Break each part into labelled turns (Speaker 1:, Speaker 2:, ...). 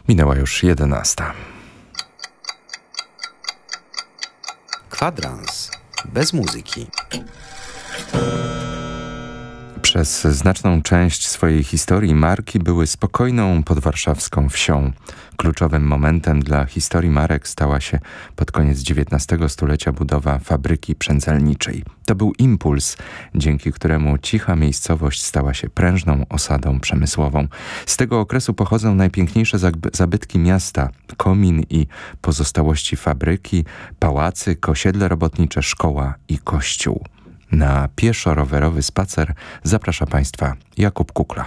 Speaker 1: Minęła już 11.
Speaker 2: Kwadrans bez muzyki.
Speaker 1: Przez znaczną część swojej historii marki były spokojną podwarszawską wsią. Kluczowym momentem dla historii marek stała się pod koniec XIX stulecia budowa fabryki przędzelniczej. To był impuls, dzięki któremu cicha miejscowość stała się prężną osadą przemysłową. Z tego okresu pochodzą najpiękniejsze zabytki miasta, komin i pozostałości fabryki, pałacyk, osiedle robotnicze, szkoła i kościół. Na pieszo-rowerowy spacer zaprasza Państwa Jakub Kukla.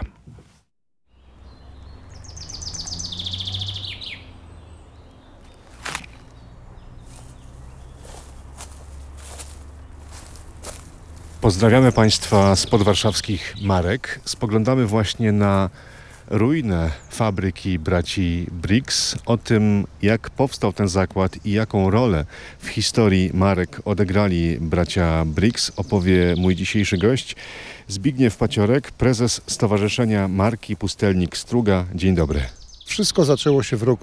Speaker 3: Pozdrawiamy Państwa z podwarszawskich marek. Spoglądamy właśnie na ruinę fabryki braci Briggs. O tym, jak powstał ten zakład i jaką rolę w historii marek odegrali bracia Briggs, opowie mój dzisiejszy gość, Zbigniew Paciorek, prezes Stowarzyszenia Marki Pustelnik Struga. Dzień dobry.
Speaker 4: Wszystko zaczęło się w roku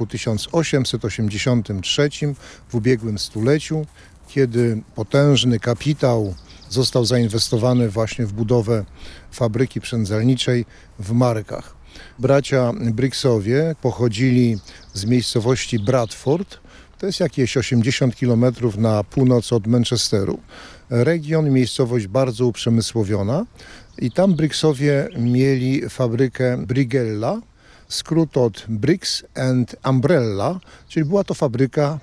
Speaker 4: 1883, w ubiegłym stuleciu, kiedy potężny kapitał został zainwestowany właśnie w budowę fabryki przędzelniczej w Markach. Bracia Briggsowie pochodzili z miejscowości Bradford, to jest jakieś 80 km na północ od Manchesteru. Region, miejscowość bardzo uprzemysłowiona i tam Briggsowie mieli fabrykę Brighella, skrót od Briggs and Umbrella, czyli była to fabryka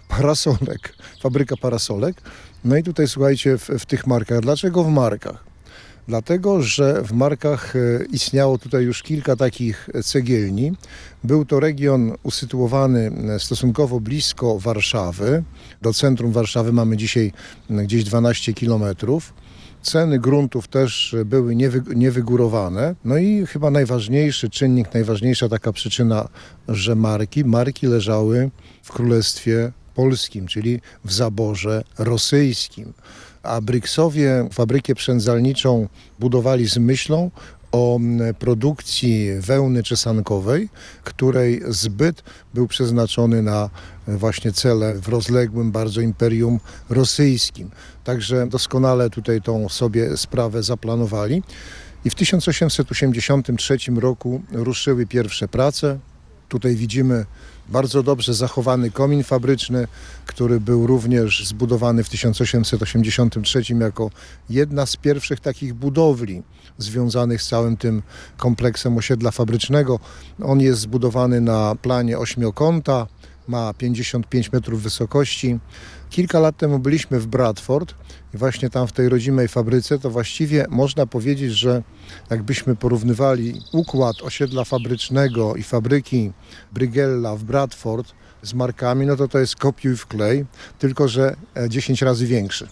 Speaker 4: parasolek. No i tutaj słuchajcie, w tych Markach. Dlaczego w Markach? Dlatego, że w Markach istniało tutaj już kilka takich cegielni. Był to region usytuowany stosunkowo blisko Warszawy. Do centrum Warszawy mamy dzisiaj gdzieś 12 kilometrów. Ceny gruntów też były niewygórowane. No i chyba najważniejszy czynnik, najważniejsza taka przyczyna, że marki leżały w Królestwie Polskim, czyli w zaborze rosyjskim. A Briggsowie fabrykę przędzalniczą budowali z myślą o produkcji wełny czesankowej, której zbyt był przeznaczony na właśnie cele w rozległym bardzo imperium rosyjskim. Także doskonale tutaj tą sobie sprawę zaplanowali. I w 1883 roku ruszyły pierwsze prace. Tutaj widzimy bardzo dobrze zachowany komin fabryczny, który był również zbudowany w 1883 jako jedna z pierwszych takich budowli związanych z całym tym kompleksem osiedla fabrycznego. On jest zbudowany na planie ośmiokąta, ma 55 metrów wysokości. Kilka lat temu byliśmy w Bradford i właśnie tam w tej rodzimej fabryce to właściwie można powiedzieć, że jakbyśmy porównywali układ osiedla fabrycznego i fabryki Brighella w Bradford z Markami, no to jest kopiuj wklej, tylko że 10 razy większy.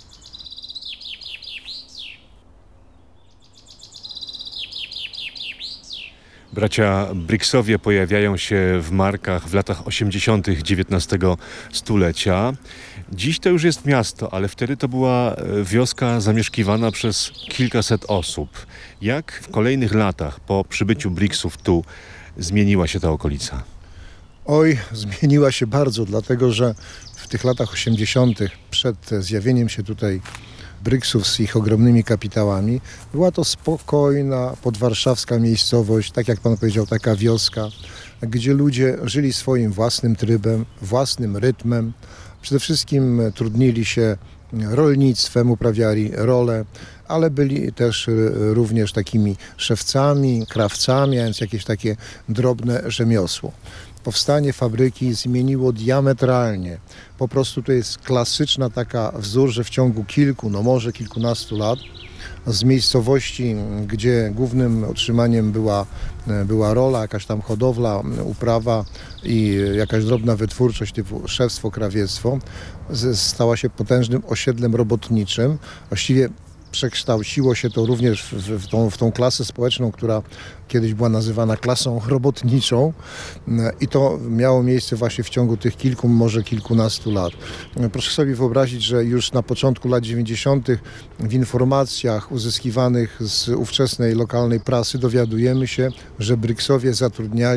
Speaker 3: Bracia Briggsowie pojawiają się w Markach w latach 80. XIX stulecia. Dziś to już jest miasto, ale wtedy to była wioska zamieszkiwana przez kilkaset osób. Jak w kolejnych latach po przybyciu Briggsów tu zmieniła się ta okolica?
Speaker 4: Oj, zmieniła się bardzo, dlatego że w tych latach 80. przed zjawieniem się tutaj Briggsów z ich ogromnymi kapitałami, była to spokojna, podwarszawska miejscowość, tak jak pan powiedział, taka wioska, gdzie ludzie żyli swoim własnym trybem, własnym rytmem. Przede wszystkim trudnili się rolnictwem, uprawiali rolę, ale byli też również takimi szewcami, krawcami, a więc jakieś takie drobne rzemiosło. Powstanie fabryki zmieniło diametralnie. Po prostu to jest klasyczna taka wzór, że w ciągu kilku, no może kilkunastu lat z miejscowości, gdzie głównym utrzymaniem była rola, jakaś tam hodowla, uprawa i jakaś drobna wytwórczość typu szewstwo, krawiectwo, stała się potężnym osiedlem robotniczym. Właściwie przekształciło się to również w tą klasę społeczną, która kiedyś była nazywana klasą robotniczą i to miało miejsce właśnie w ciągu tych kilku, może kilkunastu lat. Proszę sobie wyobrazić, że już na początku lat 90. w informacjach uzyskiwanych z ówczesnej lokalnej prasy dowiadujemy się, że Briggsowie zatrudniali